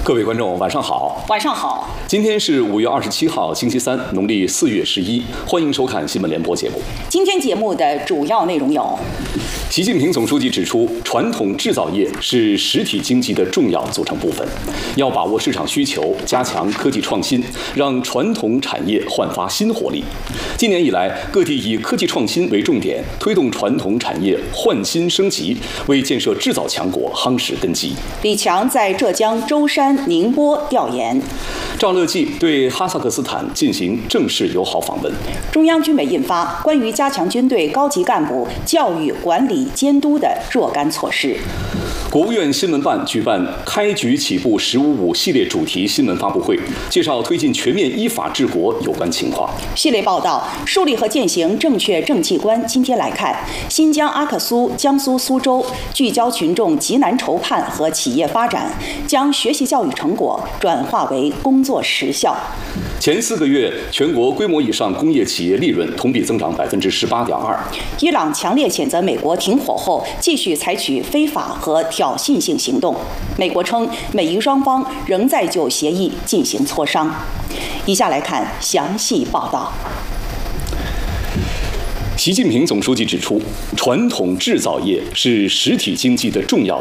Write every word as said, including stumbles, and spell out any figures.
各位观众，晚上好。 晚上好。 今天是五月二十七号，星期三，农历四月十一。欢迎收看新闻联播节目。 今天节目的主要内容有： 习近平总书记指出，传统制造业是实体经济的重要组成部分，要把握市场需求，加强科技创新，让传统产业焕发新活力。今年以来，各地以科技创新为重点，推动传统产业换新升级，为建设制造强国夯实根基。 李强在浙江舟山、宁波调研。 赵乐际对哈萨克斯坦进行正式友好访问。 中央军委印发关于加强军队高级干部教育管理监督的若干措施。 国务院新闻办举办开局起步“十五五”系列主题新闻发布会，介绍推进全面依法治国有关情况。 系列报道树立和践行正确政绩观。今天来看，新疆阿克苏、江苏苏州聚焦群众急难愁盼和企业发展，将学习教育成果转化为工作实效。 前四个月，全国规模以上工业企业利润同比增长百分之十八点二。 伊朗强烈谴责美国停火后继续采取非法和挑衅性行动。美国称，美伊双方仍在就协议进行磋商。以下来看详细报道。 习近平总书记指出，传统制造业是实体经济的重要